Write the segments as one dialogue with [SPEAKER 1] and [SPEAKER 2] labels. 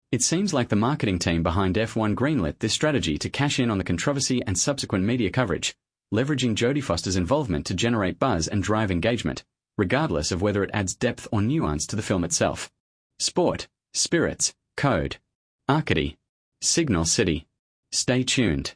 [SPEAKER 1] It seems like the marketing team behind F1 greenlit this strategy to cash in on the controversy and subsequent media coverage, leveraging Jodie Foster's involvement to generate buzz and drive engagement, regardless of whether it adds depth or nuance to the film itself. Sport, Spirits, Code, Arcady, Signal City. Stay tuned.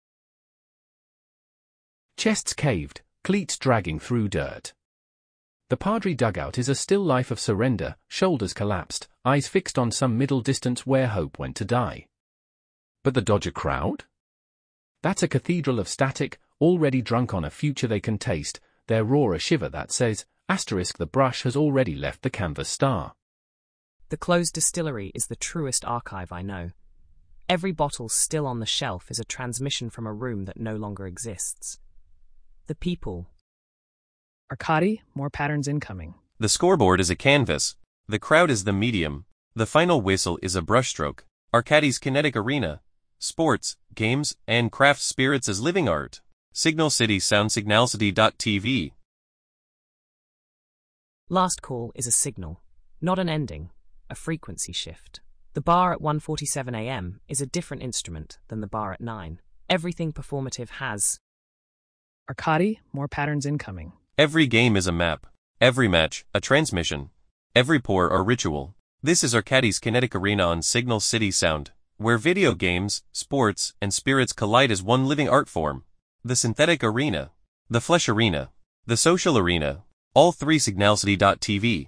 [SPEAKER 2] Chests caved, cleats dragging through dirt. The Padre dugout is a still life of surrender, shoulders collapsed, eyes fixed on some middle distance where hope went to die. But the Dodger crowd? That's a cathedral of static, already drunk on a future they can taste, their roar a shiver that says, the brush has already left the canvas star.
[SPEAKER 3] The closed distillery is the truest archive I know. Every bottle still on the shelf is a transmission from a room that no longer exists. The people.
[SPEAKER 4] Arcady, more patterns incoming.
[SPEAKER 5] The scoreboard is a canvas. The crowd is the medium. The final whistle is a brushstroke. Arcady's kinetic arena. Sports, games, and craft spirits as living art. Signal City Sound Signalcity.tv.
[SPEAKER 3] Last call is a signal, not an ending, a frequency shift. The bar at 1:47 a.m. is a different instrument than the bar at 9. Everything performative has.
[SPEAKER 4] Arcady, more patterns incoming.
[SPEAKER 5] Every game is a map. Every match, a transmission. Every pour or ritual. This is Arcady's kinetic arena on Signal City Sound, where video games, sports, and spirits collide as one living art form. The synthetic arena. The flesh arena. The social arena. All three Signalcity.tv.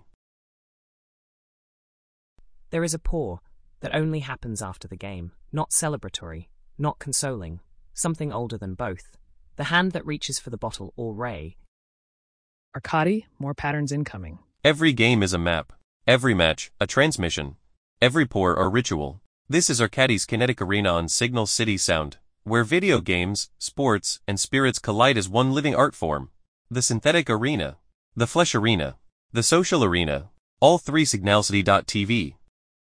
[SPEAKER 3] There is a pour that only happens after the game, not celebratory, not consoling, something older than both. The hand that reaches for the bottle or ray.
[SPEAKER 4] Arcady, more patterns incoming.
[SPEAKER 5] Every game is a map. Every match, a transmission. Every pour or ritual. This is Arcady's kinetic arena on Signal City Sound, where video games, sports, and spirits collide as one living art form. The synthetic arena. The flesh arena. The social arena. All three Signalcity.tv.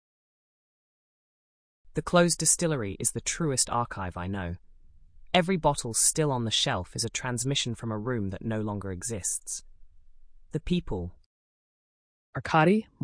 [SPEAKER 3] The closed distillery is the truest archive I know. Every bottle still on the shelf is a transmission from a room that no longer exists. The people.
[SPEAKER 4] Arcady,